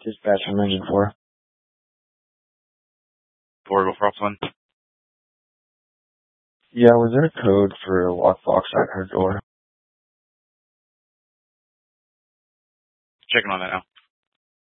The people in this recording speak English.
Dispatch from Engine 4. 4, go for Ops 1. Yeah, was there a code for lockbox at her door? Checking on that now.